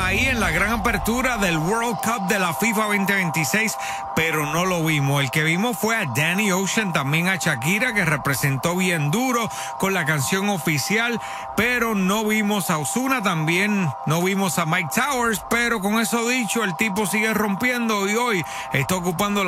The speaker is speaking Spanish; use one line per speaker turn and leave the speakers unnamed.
ahí en la gran apertura del World Cup de la FIFA 2026, pero no lo vimos. El que vimos fue a Danny Ocean, también a Shakira, que representó bien duro con la canción oficial, pero no vimos a Ozuna, también no vimos a Mike Towers, pero con eso dicho, el tipo sigue rompiendo y hoy está ocupando